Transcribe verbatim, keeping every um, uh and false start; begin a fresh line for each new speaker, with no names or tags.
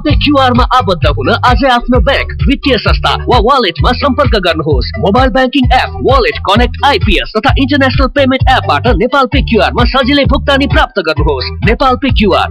Pay QR मा आबद्ध हुन आजै आफ्नो बैंक, वित्तीय संस्था वा वालेटमा सम्पर्क गर्नुहोस्। Mobile banking app, wallet, connect IPS तथा इन्टरनेशनल पेमेन्ट एपबाट नेपाल पे क्यूआर मा सजिलै भुक्तानी प्राप्त गर्नुहोस्। Nepal pay QR